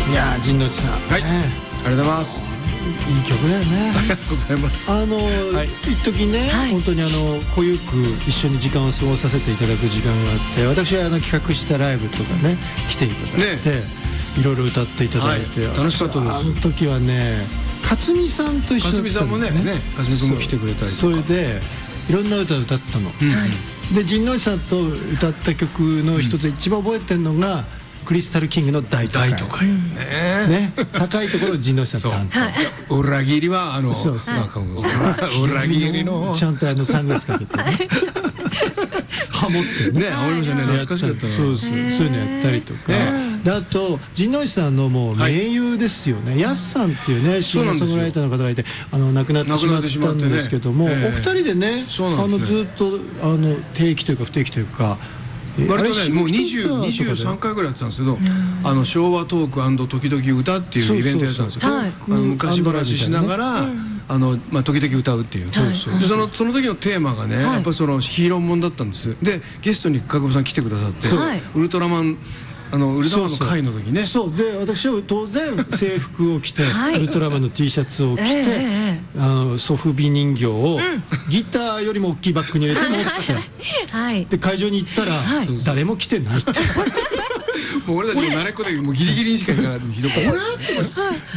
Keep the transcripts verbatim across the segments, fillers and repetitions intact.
いやー陣内さん、 はい、 ね、 ありがとうございます。 いい曲だよね。 ありがとうございます。 あの、はい、一時ね、はい、本当にあの濃ゆく一緒に時間を過ごさせていただく時間があって、私はあの企画したライブとかね来ていただいて、ね、いろいろ歌っていただいて、はい、 楽しかったです。 あの時はね克実さんと一緒だったんだよね。克実さんもね、克実君も来てくれたりとか、それでいろんな歌を歌ったの、うん、で陣内さんと歌った曲の一つ、うん、一番覚えてるのがクリスタルキングの大都会。大都会ね。ね、高いところ陣内さん担当。 裏切りはあの、そうそう。裏切りのちゃんとあのサングラスかけて。ハモってね。ハモりましたね。懐かしかった。そうそう。そういうのやったりとか。であと陣内さんのもう盟友ですよね。やすさんっていうねシンガーソングライターの方がいて、あの亡くなってしまったんですけども、お二人でね、あのずっとあの定期というか不定期というか。 割とねもうにじゅう、にじゅうさんかいぐらいやってたんですけど、あの昭和トーク&時々歌っていうイベントやってたんですよ。昔話しながらあのまあ時々歌うっていう。でそのその時のテーマがねやっぱりそのヒーローもんだったんです。でゲストに角保さん来てくださって、ウルトラマンあのウルトラマンの会の時ね。そうで私は当然制服を着てウルトラマンの T シャツを着て、あのソフビ人形をギターよりも大きいバッグに入れて持ってで会場に行ったら誰も来てないって。 もう俺たちも慣れっこでもうギリギリにしか行かなかった。ひどかった。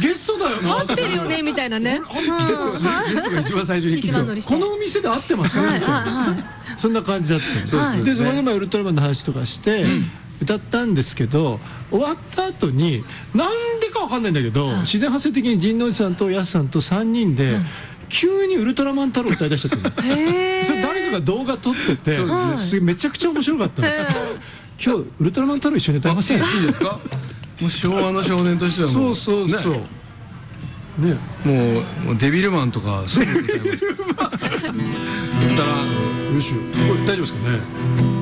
ゲストだよな。 合ってるよねみたいなね。 ゲストが一番最初に来て、 このお店で合ってますみたいな、そんな感じだった。でそこでウルトラマンの話とかして歌ったんですけど、終わった後になんでかわかんないんだけど、自然発生的に陣内さんとやすさんとさんにんで急にウルトラマン太郎歌い出しちゃったの。それ誰かが動画撮ってて、めちゃくちゃ面白かったの。今日ウルトラマン太郎一緒に歌いません？いいですか？もう昭和の少年としてはもうそうそうそうね、 もうデビルマンとかそういう歌います。歌らよし、これ大丈夫ですかね？